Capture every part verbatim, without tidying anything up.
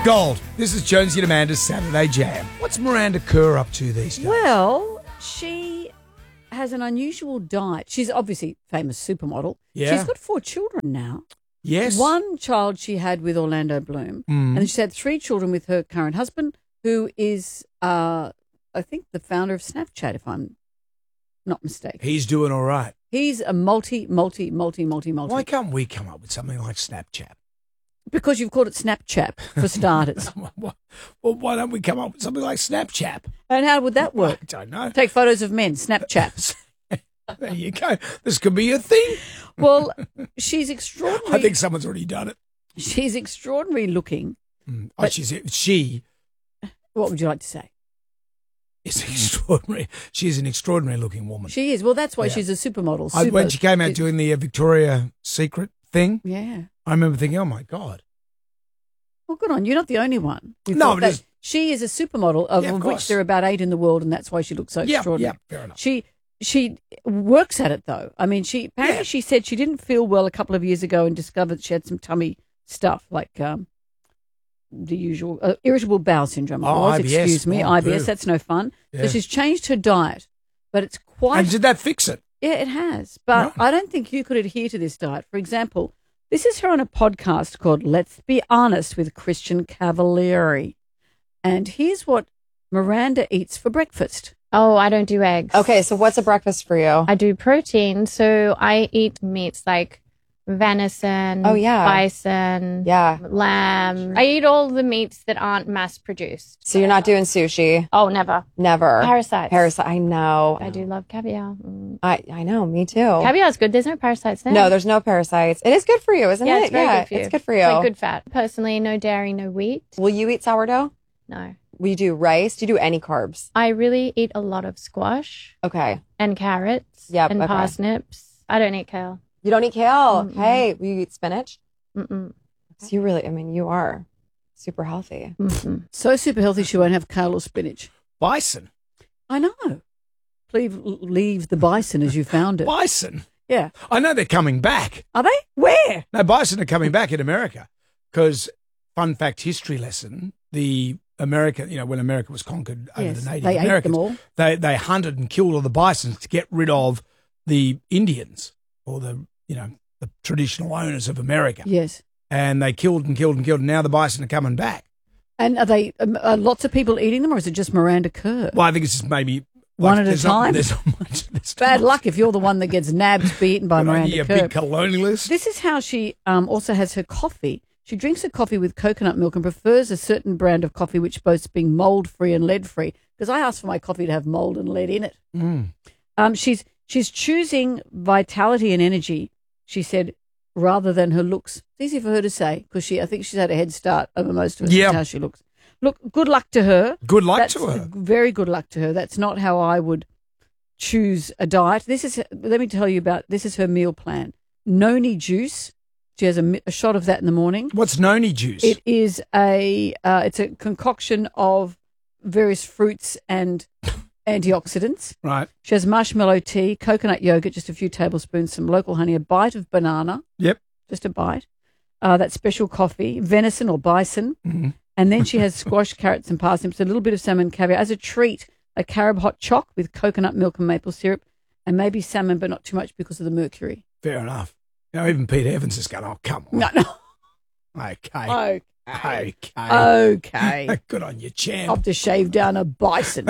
Gold. This is Jonesy and Amanda's Saturday Jam. What's Miranda Kerr up to these days? Well, she has an unusual diet. She's obviously a famous supermodel. Yeah. She's got four children now. Yes. One child she had with Orlando Bloom, Mm. and she's had three children with her current husband, who is, uh, I think, the founder of Snapchat, if I'm not mistaken. He's doing all right. He's a multi, multi, multi, multi, multi. Why can't we come up with something like Snapchat? Because you've called it Snapchat, for starters. Well, why don't we come up with something like Snapchat? And how would that work? I don't know. Take photos of men, Snapchat. There you go. This could be a thing. Well, she's extraordinary. I think someone's already done it. She's extraordinary looking. Mm. Oh, she's, she What would you like to say? is extraordinary. She's an extraordinary looking woman. She is. Well, that's why Yeah. she's a supermodel. I, Super, when she came out she's- doing the uh, Victoria Secret thing, Yeah. I remember thinking, oh, my God. Well, good on you. You're not the only one. who No, thought but that. it's- She is a supermodel, of, Yeah, of of course. which there are about eight in the world, and that's why she looks so Yeah, extraordinary. yeah, fair enough. She she works at it though. I mean, she apparently Yeah. she said she didn't feel well a couple of years ago and discovered she had some tummy stuff like um, the usual uh, irritable bowel syndrome. It Oh, was, I B S. excuse me, Oh, I B S. boo. That's no fun. Yeah. So she's changed her diet, but it's quite. And did that fix it? Yeah, it has. But Right. I don't think you could adhere to this diet. For example, this is her on a podcast called Let's Be Honest with Christian Cavalieri. And here's what Miranda eats for breakfast. Oh, I don't do eggs. Okay, so what's a breakfast for you? I do protein, so I eat meats like venison, Oh, yeah. bison, Yeah. lamb. I eat all the meats that aren't mass produced. So you're not doing sushi? Oh, never. Never. Parasites. Parasite. I know. I do love caviar. Mm. I I know. Me too. Caviar's good. There's no parasites there. No, there's no parasites. It is good for you, isn't yeah, it? it's very yeah, good for you. it's good for you. Like good fat. Personally, no dairy, no wheat. Will you eat sourdough? No. Will you do rice? Do you do any carbs? I really eat a lot of squash Okay. and carrots Yep, and okay. parsnips. I don't eat kale. You don't eat kale. Mm-mm. Hey, will you eat spinach? Mm-mm. So you really, I mean, you are super healthy. Mm-mm. So super healthy she won't have kale or spinach. Bison. I know. Leave, leave the bison as you found it. Bison. Yeah. I know they're coming back. Are they? Where? No, bison are coming back in America because, fun fact history lesson, the America, you know, when America was conquered over Yes, the Native they ate Americans, them all. They, they hunted and killed all the bisons to get rid of the Indians or the, you know, the traditional owners of America. Yes. And they killed and killed and killed, and now the bison are coming back. And are they um, are lots of people eating them, or is it just Miranda Kerr? Well, I think it's just maybe One at a there's not- time? there's not much. There's not Bad much. luck if you're the one that gets nabbed to be eaten by Good on Miranda you, you Kerr. big colonialist. This is how she um, also has her coffee. She drinks her coffee with coconut milk and prefers a certain brand of coffee which boasts being mold-free and lead-free, because I asked for my coffee to have mold and lead in it. Mm. Um, she's she's choosing vitality and energy, she said, rather than her looks. It's easy for her to say because she, I think she's had a head start over most of us. Yeah. That's how she looks. Look, good luck to her. Good luck That's to her. Very good luck to her. That's not how I would choose a diet. This is, let me tell you about, this is her meal plan. Noni juice. She has a, mi- a shot of that in the morning. What's noni juice? It is a, uh, it's a concoction of various fruits and antioxidants. right. She has marshmallow tea, coconut yogurt, just a few tablespoons, some local honey, a bite of banana, Yep. just a bite. Uh, that special coffee, venison or bison. Mhm. And then she has squash, carrots, and parsnips, a little bit of salmon caviar. As a treat, a carob hot choc with coconut milk and maple syrup, and maybe salmon, but not too much because of the mercury. Fair enough. You know, even Pete Evans is going, oh, come on. No, no. Okay. Okay. Okay. Okay. Good on you, champ. Off to shave down a bison.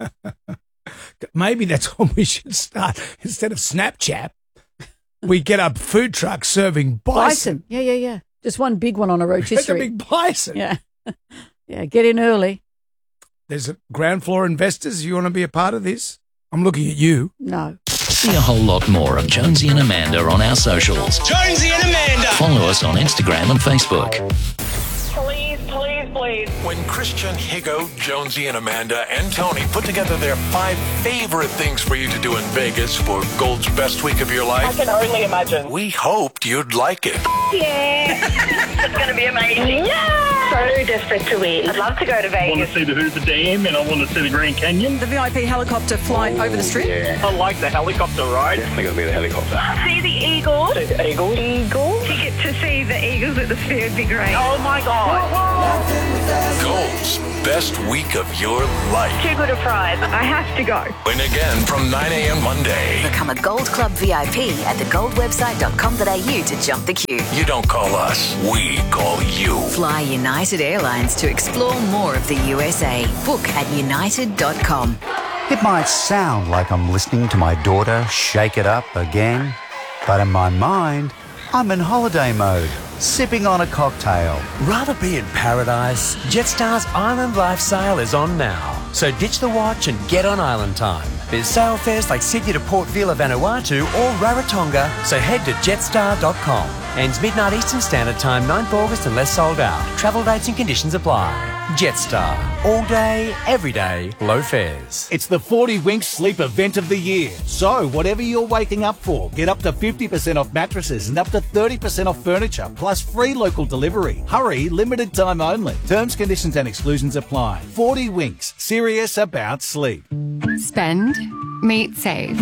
Maybe that's what we should start. Instead of Snapchat, we get a food truck serving bison. Bison. Yeah, yeah, yeah. Just one big one on a That's a rotisserie. big bison. Yeah. Yeah, get in early. There's a ground floor investors. You want to be a part of this? I'm looking at you. No. See a whole lot more of Jonesy and Amanda on our socials. Jonesy and Amanda. Follow us on Instagram and Facebook. Please, please, please. When Christian, Higo, Jonesy, and Amanda and Tony put together their five favorite things for you to do in Vegas for Gold's best week of your I life, can only imagine. we hoped you'd like it. Yeah. It's going to be amazing. Yeah. So desperate to win. I'd love to go to I want Vegas. to see the Hoover Dam and I want to see the Grand Canyon. The V I P helicopter flight over the strip. Yeah. I like the helicopter ride. Definitely going to be the helicopter. See the Eagles. See the Eagles. Eagles. Ticket to see the Eagles at the Sphere would be great. Oh my God. Gold's best week of your life. Too good a prize. I have to go. Win again from nine a.m. Monday. Become a Gold Club V I P at the gold website dot com dot a u to jump the queue. You don't call us, we call you. Fly United Airlines to explore more of the U S A. Book at united dot com. It might sound like I'm listening to my daughter shake it up again, but in my mind, I'm in holiday mode, sipping on a cocktail. Rather be in paradise? Jetstar's Island Life Sale is on now. So ditch the watch and get on island time. There's sale fares like Sydney to Port Vila, Vanuatu or Rarotonga, so head to jetstar dot com. Ends midnight Eastern Standard Time, ninth August unless sold out. Travel dates and conditions apply. Jetstar. All day, every day, low fares. It's the forty Winks Sleep Event of the Year. So, whatever you're waking up for, get up to fifty percent off mattresses and up to thirty percent off furniture, plus free local delivery. Hurry, limited time only. Terms, conditions and exclusions apply. forty Winks. Serious about sleep. Spend, meet, save.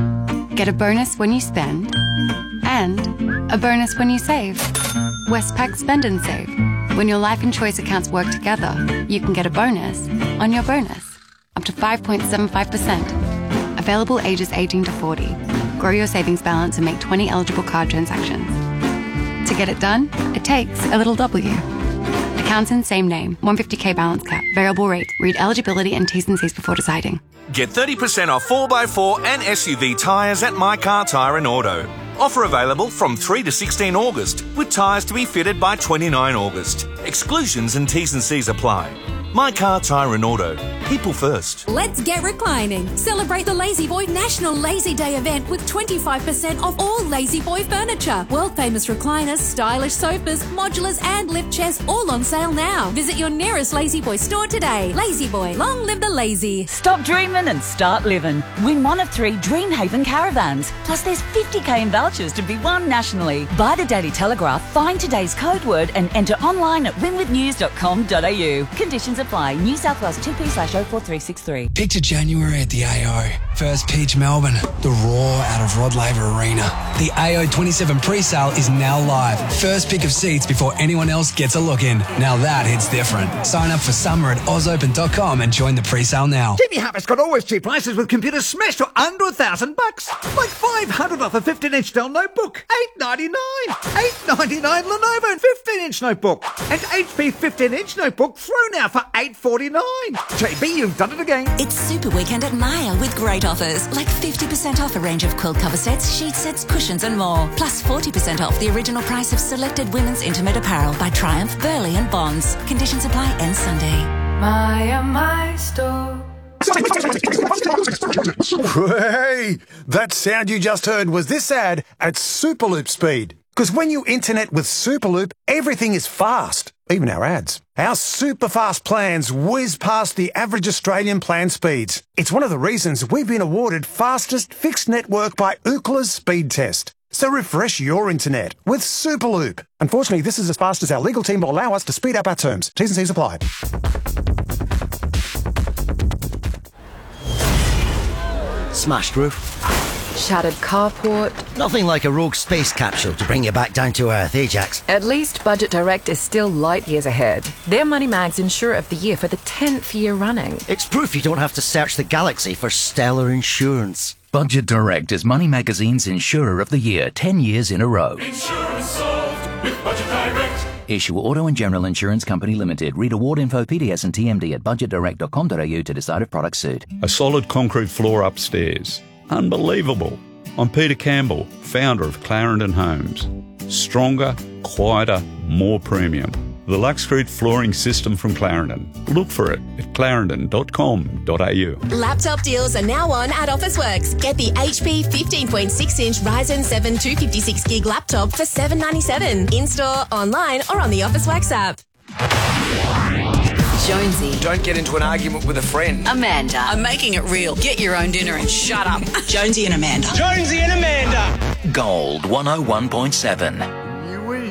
Get a bonus when you spend, and a bonus when you save. Westpac Spend and Save. When your life and choice accounts work together, you can get a bonus on your bonus, up to five point seven five percent. Available ages eighteen to forty. Grow your savings balance and make twenty eligible card transactions. To get it done, it takes a little W. Accounts in same name, one hundred fifty K balance cap, variable rate. Read eligibility and T's and C's before deciding. Get thirty percent off four by four and S U V tyres at My Car Tyre and Auto. Offer available from three to sixteen August, with tyres to be fitted by twenty-nine August. Exclusions and T's and C's apply. My Car Tyre and Auto. People first. Let's get reclining. Celebrate the Lazy Boy National Lazy Day event with twenty-five percent off all Lazy Boy furniture. World famous recliners, stylish sofas, modulars and lift chairs all on sale now. Visit your nearest Lazy Boy store today. Lazy Boy, long live the lazy. Stop dreaming and start living. Win one of three Dreamhaven caravans. Plus there's fifty K in vouchers to be won nationally. Buy the Daily Telegraph, find today's code word and enter online at win with news dot com dot a u. Conditions apply. New South Wales two P slash oh four three six three. Picture January at the A O. First pitch Melbourne. The roar out of Rod Laver Arena. The A O twenty-seven pre-sale is now live. First pick of seats before anyone else gets a look in. Now that hits different. Sign up for summer at oz open dot com and join the pre-sale now. Jimmy Harper's got always cheap prices with computers smashed to under a thousand bucks. Like five hundred off a fifteen inch Dell notebook. eight ninety-nine. eight ninety-nine Lenovo fifteen inch notebook. And H P fifteen inch notebook thrown out for eight forty-nine. J B, you've done it again. It's Super Weekend at Maya with great offers, like fifty percent off a range of quilt cover sets, sheet sets, cushions and more. Plus forty percent off the original price of selected women's intimate apparel by Triumph, Burley and Bonds. Conditions apply end Sunday. Maya, my store. Hey, that sound you just heard was this ad at Superloop speed. Because when you internet with Superloop, everything is fast, even our ads. Our super fast plans whiz past the average Australian plan speeds. It's one of the reasons we've been awarded fastest fixed network by Ookla's speed test. So refresh your internet with Superloop. Unfortunately, this is as fast as our legal team will allow us to speed up our terms. T's and C's apply. Smashed roof. Shattered carport. Nothing like a rogue space capsule to bring you back down to earth, eh, Jax? At least Budget Direct is still light years ahead. They're Money Mag's Insurer of the Year for the tenth year running. It's proof you don't have to search the galaxy for stellar insurance. Budget Direct is Money Magazine's Insurer of the Year, ten years in a row. Insurance solved with Budget Direct. Issue Auto and General Insurance Company Limited. Read award info, P D S and T M D at budget direct dot com dot a u to decide if products suit. A solid concrete floor upstairs. Unbelievable. I'm Peter Campbell, founder of Clarendon Homes. Stronger, quieter, more premium. The Luxcrete flooring system from Clarendon. Look for it at clarendon dot com dot a u. Laptop deals are now on at Officeworks. Get the H P fifteen point six inch Ryzen seven two fifty-six gig laptop for seven ninety-seven. In-store, online or on the Officeworks app. Jonesy. Don't get into an argument with a friend. Amanda. I'm making it real. Get your own dinner and shut up. Jonesy and Amanda. Jonesy and Amanda. Gold one oh one point seven.